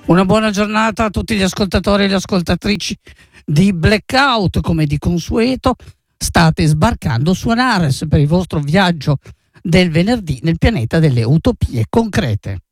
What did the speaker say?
Una buona giornata a tutti gli ascoltatori e le ascoltatrici di Blackout. Come di consueto state sbarcando su Anares per il vostro viaggio del venerdì nel pianeta delle utopie concrete.